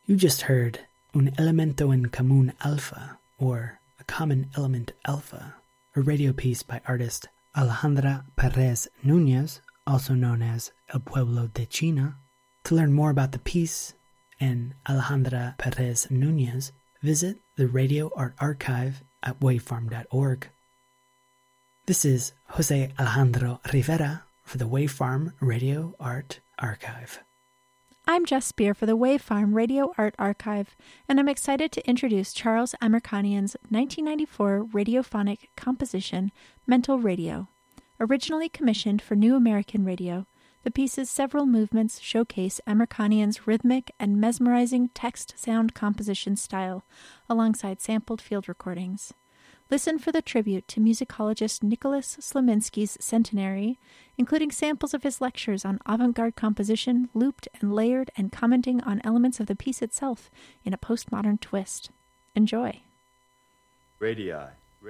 You just heard Un Elemento en Común Alpha, or A Common Element Alpha, a radio piece by artist Alejandra Perez Núñez, also known as El Pueblo de China. To learn more about the piece and Alejandra Perez Núñez, visit the Radio Art Archive at wavefarm.org. This is Jose Alejandro Rivera for the Wavefarm Radio Art Archive. I'm Jess Spear for the Wavefarm Radio Art Archive, and I'm excited to introduce Charles Amerkanian's 1994 radiophonic composition, Mental Radio. Originally commissioned for New American Radio, the piece's several movements showcase Amerkanian's rhythmic and mesmerizing text-sound composition style, alongside sampled field recordings. Listen for the tribute to musicologist Nicholas Slominski's centenary, including samples of his lectures on avant-garde composition, looped and layered, and commenting on elements of the piece itself in a postmodern twist. Enjoy. Radio,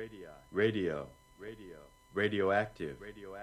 radioactive,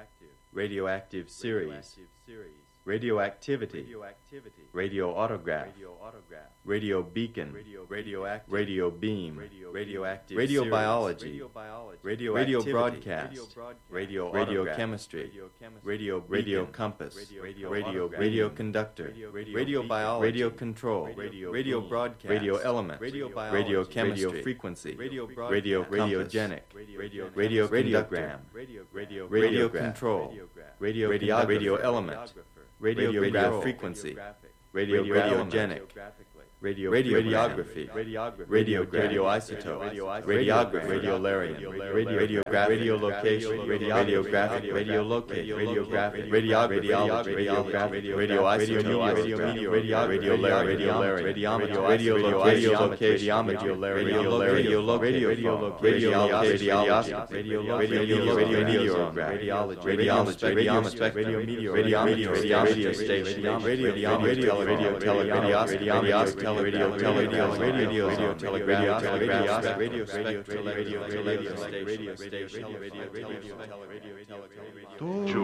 series, radioactivity, radio autograph, radio beacon, radio beam, radio biology, radio broadcast, radio chemistry, radio compass, radio conductor, radio biology, radio control, radio broadcast, radio element, radio chemistry, radio frequency, radio radiogenic, radio radiogram, radio control, radio element, radiograph frequency, radiogenic, radiography, radioisotope, radiography, radiolarian, radiolocation, radiographic, radiolocate, radiographic, radiography, radioisotope, radiolarian, radio